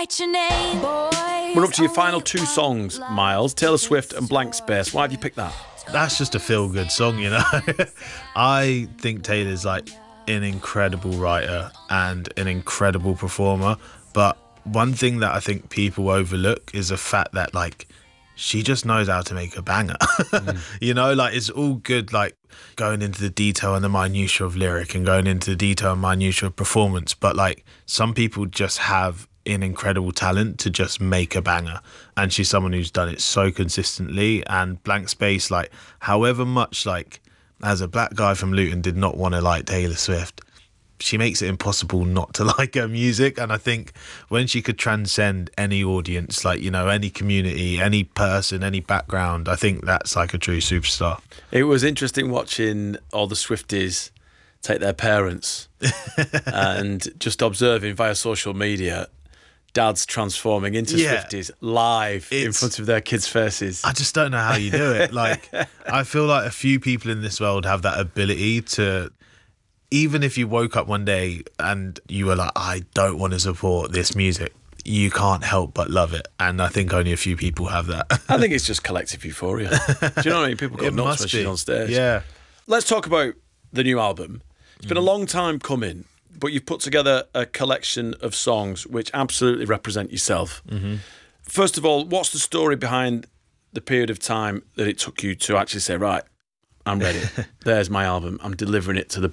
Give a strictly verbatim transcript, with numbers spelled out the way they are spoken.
write your name. Boys, We're up to your final two songs, Miles. Taylor Swift and Blank Space. Why have you picked that? That's just a feel-good song, you know. I think Taylor's like an incredible writer and an incredible performer, but one thing that I think people overlook is the fact that like she just knows how to make a banger. Mm. You know, like it's all good like going into the detail and the minutiae of lyric and going into the detail and minutiae of performance, but like some people just have an incredible talent to just make a banger, and she's someone who's done it so consistently. And Blank Space, like however much like as a black guy from Luton did not want to like Taylor Swift, she makes it impossible not to like her music. And I think when she could transcend any audience, like, you know, any community, any person, any background, I think that's like a true superstar. It was interesting watching all the Swifties take their parents and just observing via social media dads transforming into Yeah. Swifties live in It's- front of their kids' faces. I just don't know how you do it. Like, I feel like a few people in this world have that ability to, even if you woke up one day and you were like, I don't want to support this music, you can't help but love it. And I think only a few people have that. I think it's just collective euphoria. Do you know what I mean? People go It nuts must when she's be. on stage. Yeah. Let's talk about the new album. It's been a long time coming, but you've put together a collection of songs which absolutely represent yourself. Mm-hmm. First of all, what's the story behind the period of time that it took you to actually say, right, I'm ready. There's my album. I'm delivering it to the